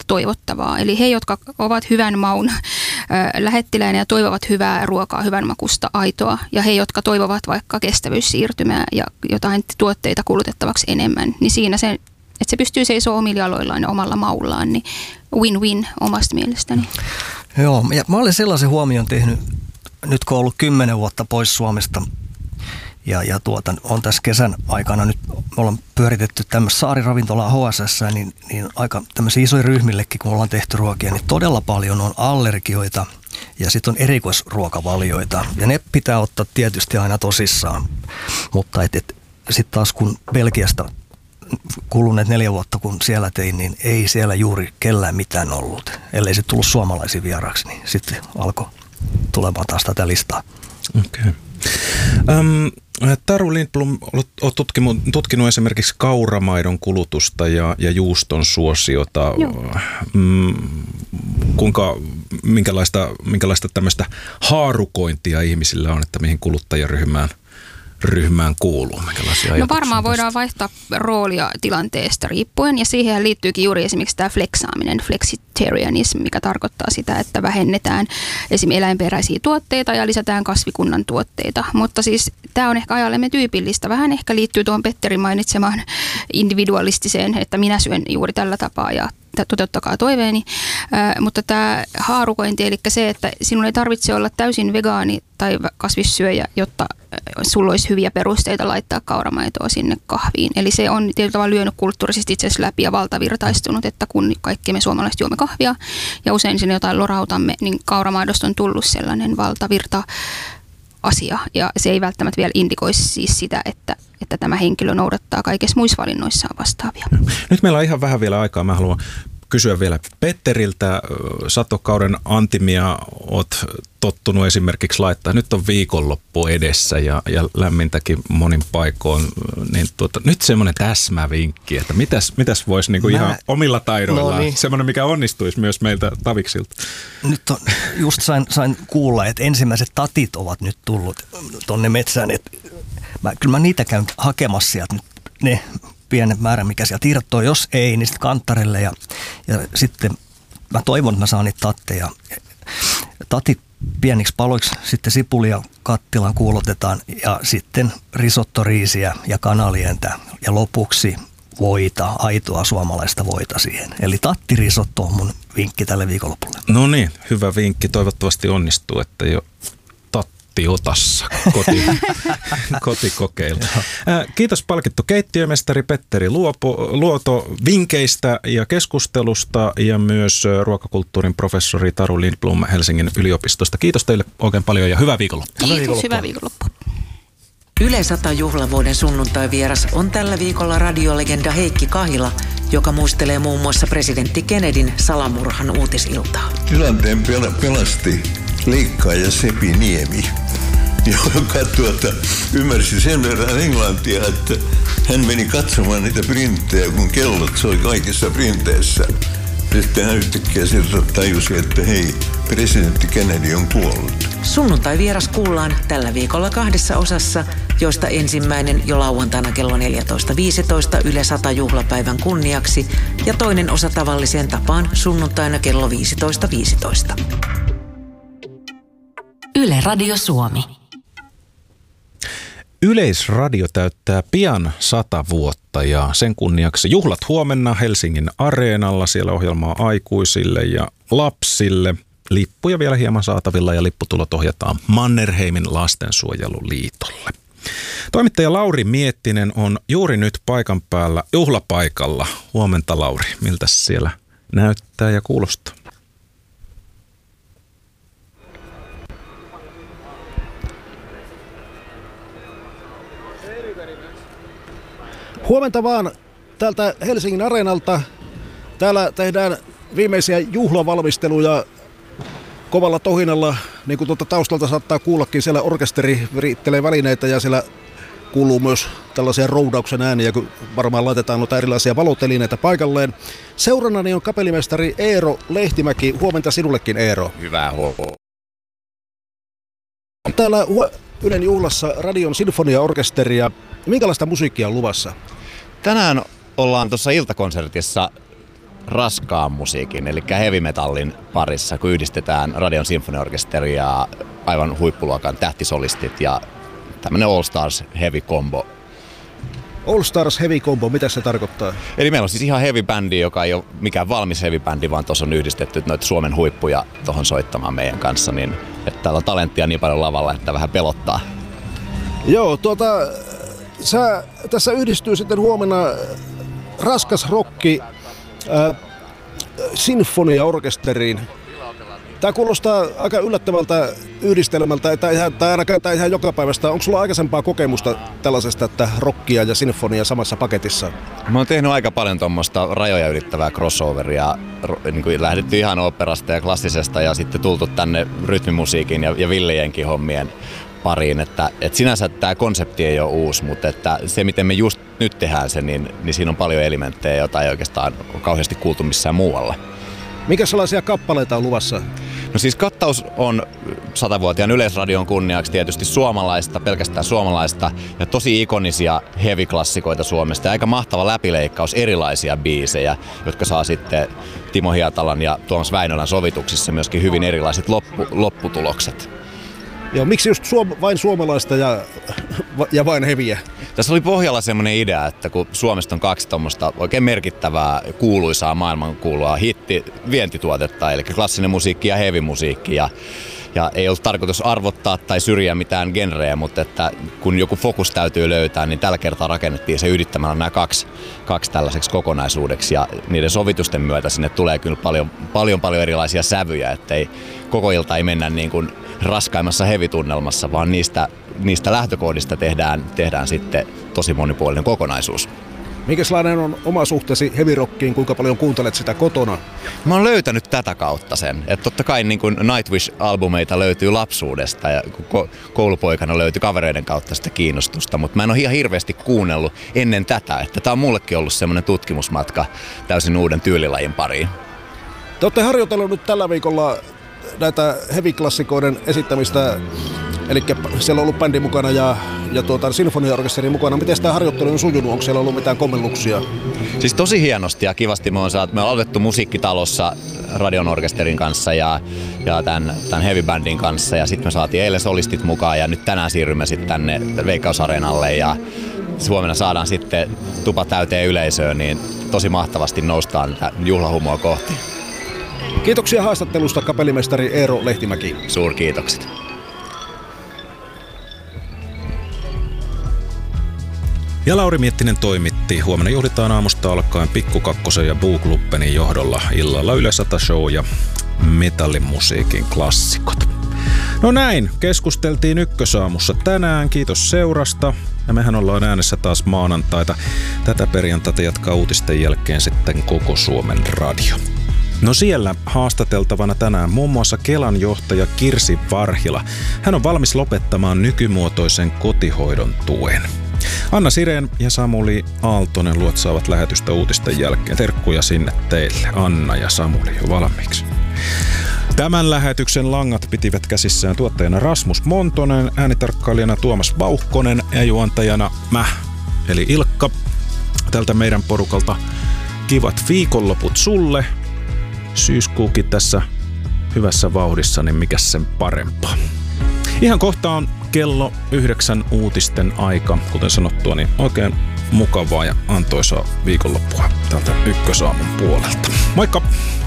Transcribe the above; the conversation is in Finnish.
toivottavaa. Eli he, jotka ovat hyvän maun lähettiläinen ja toivovat hyvää ruokaa, hyvän makusta, aitoa, ja he, jotka toivovat vaikka kestävyyssiirtymää ja jotain tuotteita kulutettavaksi enemmän, niin siinä se, että se pystyy seisoo omilla jaloillaan ja omalla maullaan, niin win-win omasta mielestäni. Joo, ja mä olen sellaisen huomion tehnyt, nyt kun olen ollut 10 vuotta pois Suomesta, ja on tässä kesän aikana nyt, me ollaan pyöritetty tämmöistä saariravintolaa HSS, niin aika tämmöisiä isoja ryhmillekin, kun ollaan tehty ruokia, niin todella paljon on allergioita ja sitten on erikoisruokavalioita. Ja ne pitää ottaa tietysti aina tosissaan, mutta sitten taas kun Belgiasta kuluneet 4 vuotta, kun siellä tein, niin ei siellä juuri kellään mitään ollut. Ellei se tullut suomalaisiin vieraksi, niin sitten alkoi tulemaan taas tätä listaa. Okei. Taru Lindblom, olet tutkinut esimerkiksi kauramaidon kulutusta ja juuston suosiota. Minkälaista tämmöistä haarukointia ihmisillä on, että mihin kuluttajaryhmään kuuluu? No varmaan voidaan vaihtaa roolia tilanteesta riippuen, ja siihen liittyykin juuri esimerkiksi tämä fleksaaminen, flexitarianism, mikä tarkoittaa sitä, että vähennetään esimerkiksi eläinperäisiä tuotteita ja lisätään kasvikunnan tuotteita. Mutta siis tämä on ehkä ajallemme tyypillistä. Vähän ehkä liittyy tuohon Petterin mainitsemaan individualistiseen, että minä syön juuri tällä tapaa ja toteuttakaa toiveeni, mutta tämä haarukointi, eli se, että sinun ei tarvitse olla täysin vegaani tai kasvissyöjä, jotta sulla olisi hyviä perusteita laittaa kauramaitoa sinne kahviin. Eli se on tietyllä tavalla lyönyt kulttuurisesti itse asiassa läpi ja valtavirtaistunut, että kun kaikki me suomalaiset juomme kahvia ja usein sinne jotain lorautamme, niin kauramaidosta on tullut sellainen valtavirta asia, ja se ei välttämättä vielä indikoisi siis sitä, että tämä henkilö noudattaa kaikissa muissa valinnoissaan vastaavia. Nyt meillä on ihan vähän vielä aikaa. Mä haluan kysyä vielä Petteriltä. Satokauden antimia oot tottunut esimerkiksi laittaa. Nyt on viikonloppu edessä ja lämmintäkin monin paikoin. Niin nyt semmoinen täsmävinkki, että mitäs voisi niinku ihan omilla taidoillaan, semmoinen mikä onnistuisi myös meiltä taviksilta. Nyt just sain kuulla, että ensimmäiset tatit ovat nyt tullut tonne metsään. Kyllä mä niitä käyn hakemassa sieltä nyt ne pienen määrän, mikä sieltä irtoaa. Jos ei, niin sitten kanttarelle ja sitten mä toivon, että mä saan niitä tatteja. Tatit pieniksi paloiksi, sitten sipulia kattilaan kuulotetaan ja sitten risottoriisiä ja kanalientä ja lopuksi voita, aitoa suomalaista voita siihen. Eli tattirisotto on mun vinkki tälle viikonlopulle. No niin, hyvä vinkki. Toivottavasti onnistuu, että jo otassa kotikokeilu. Kiitos palkittu keittiömestari Petteri Luoto vinkkeistä ja keskustelusta ja myös ruokakulttuurin professori Taru Lindblom Helsingin yliopistosta. Kiitos teille oikein paljon ja hyvää viikonloppua. Kiitos, hyvää viikonloppua. Yle 100 juhlavuoden sunnuntai-vieras on tällä viikolla radiolegenda Heikki Kahila, joka muistelee muun muassa presidentti Kennedyn salamurhan uutisiltaa. Tilanteen pelasti leikkaaja Sepi Niemi, joka ymmärsi sen verran englantia, että hän meni katsomaan niitä printtejä, kun kellot soi kaikissa printeissä. Sitten hän yhtäkkiä sieltä tajusi, että hei, presidentti Kennedy on kuollut. Sunnuntai-vieras kuullaan tällä viikolla 2 osassa, joista ensimmäinen jo lauantaina kello 14.15 Yle 100 juhlapäivän kunniaksi ja toinen osa tavalliseen tapaan sunnuntaina kello 15.15. Yle Radio Suomi. Yleisradio täyttää pian 100 vuotta ja sen kunniaksi juhlat huomenna Helsingin Areenalla. Siellä ohjelmaa aikuisille ja lapsille. Lippuja vielä hieman saatavilla ja lipputulot ohjataan Mannerheimin lastensuojeluliitolle. Toimittaja Lauri Miettinen on juuri nyt paikan päällä juhlapaikalla. Huomenta Lauri, miltä siellä näyttää ja kuulostaa? Huomenta vaan täältä Helsingin Areenalta. Täällä tehdään viimeisiä juhlavalmisteluja kovalla tohinalla. Niin kuin tuolta taustalta saattaa kuullakin, siellä orkesteri virittelee välineitä ja siellä kuuluu myös tällaisia roudauksen ääniä, kun varmaan laitetaan noita erilaisia valotelineitä paikalleen. Seurannani on kapellimestari Eero Lehtimäki. Huomenta sinullekin, Eero. Hyvää huomenta. Täällä Ylen juhlassa Radion raskaan musiikin, eli heavy metallin parissa, kun yhdistetään Radion sinfoniaorkesteri ja aivan huippuluokan tähtisolistit ja tämmöinen All Stars Heavy Combo. All Stars Heavy Combo, mitä se tarkoittaa? Eli meillä on siis ihan heavy-bändi, joka ei ole mikään valmis heavy-bändi, vaan tuossa on yhdistetty noita Suomen huippuja tuohon soittamaan meidän kanssa, niin että täällä on talenttia niin paljon lavalla, että vähän pelottaa. Joo, tässä yhdistyy sitten huomenna raskas rokki sinfoniaorkesteriin. Tämä kuulostaa aika yllättävältä yhdistelmältä, tai ainakaan tämä ihan jokapäiväistä. Onko sulla aikaisempaa kokemusta tällaisesta, että rockia ja sinfonia samassa paketissa? Mä oon tehnyt aika paljon tuommoista rajoja ylittävää crossoveria. Niin kuin lähdetty ihan oopperasta ja klassisesta ja sitten tultu tänne rytmimusiikin ja villejenkin hommien pariin. Että sinänsä tämä konsepti ei ole uusi, mutta että se miten me just nyt tehdään se, niin siinä on paljon elementtejä, joita ei oikeastaan ole kauheasti kuultu missään muualla. Mikä sellaisia kappaleita on luvassa? No siis kattaus on 100-vuotiaan Yleisradion kunniaksi tietysti suomalaista, pelkästään suomalaista ja tosi ikonisia heavy-klassikoita Suomesta ja aika mahtava läpileikkaus erilaisia biisejä, jotka saa sitten Timo Hietalan ja Tuomas Väinölän sovituksissa myöskin hyvin erilaiset lopputulokset. Joo, miksi just vain suomalaista ja vain heviä? Tässä oli pohjalla semmoinen idea, että kun Suomesta on 2 tuommoista oikein merkittävää, kuuluisaa, maailmankuulua vientituotetta, eli klassinen musiikki ja heavy-musiikki, ja ei ollut tarkoitus arvottaa tai syrjiä mitään genrejä, mutta että kun joku fokus täytyy löytää, niin tällä kertaa rakennettiin se yhdittämällä nämä kaksi tällaiseksi kokonaisuudeksi, ja niiden sovitusten myötä sinne tulee kyllä paljon erilaisia sävyjä, ettei koko ilta ei mennä niin kuin raskaimmassa heavy-tunnelmassa, vaan niistä lähtökohdista tehdään sitten tosi monipuolinen kokonaisuus. Minkälainen on oma suhteesi heavy-rockiin, kuinka paljon kuuntelet sitä kotona? Mä oon löytänyt tätä kautta sen, että totta kai niin kuin Nightwish-albumeita löytyy lapsuudesta ja koulupoikana löytyi kavereiden kautta sitä kiinnostusta, mutta mä en ole ihan hirveästi kuunnellut ennen tätä, että tää on mullekin ollut semmoinen tutkimusmatka täysin uuden tyylilajin pariin. Te olette harjoitellut nyt tällä viikolla näitä heavy-klassikoiden esittämistä, eli siellä on ollut bändi mukana ja sinfoniaorkesteri mukana. Miten tämä harjoittelu on sujunut? Onko siellä ollut mitään kommelluksia? Siis tosi hienosti ja kivasti me on aloitettu musiikkitalossa Radion orkesterin kanssa ja tämän heavy-bändin kanssa ja sitten me saatiin eilen solistit mukaan ja nyt tänään siirrymme sitten tänne Veikkausareenalle ja huomenna saadaan sitten tupa täyteen yleisöön, niin tosi mahtavasti noustaan tätä juhlahumua kohti. Kiitoksia haastattelusta kapellimestari Eero Lehtimäki. Suurkiitokset. Ja Lauri Miettinen toimitti. Huomenna juhlitaan aamusta alkaen Pikku Kakkosen ja Bookluppenin johdolla illalla Yle 100 show ja metallimusiikin klassikot. No näin, keskusteltiin Ykkösaamussa tänään. Kiitos seurasta. Ja mehän ollaan äänessä taas maanantaita. Tätä perjantaita jatkaa uutisten jälkeen sitten koko Suomen radio. No siellä haastateltavana tänään muun muassa Kelan johtaja Kirsi Varhila. Hän on valmis lopettamaan nykymuotoisen kotihoidon tuen. Anna Sireen ja Samuli Aaltonen luotsaavat lähetystä uutisten jälkeen. Terkkuja sinne teille, Anna ja Samuli jo valmiiksi. Tämän lähetyksen langat pitivät käsissään tuottajana Rasmus Montonen, äänitarkkailijana Tuomas Vauhkonen ja juontajana mä, eli Ilkka. Tältä meidän porukalta kivat viikonloput sulle. Syyskuukin tässä hyvässä vauhdissa, niin mikäs sen parempaa. Ihan kohta on kello 9 uutisten aika. Kuten sanottua, niin oikein mukavaa ja antoisaa viikonloppua tältä Ykkösaamun puolelta. Moikka!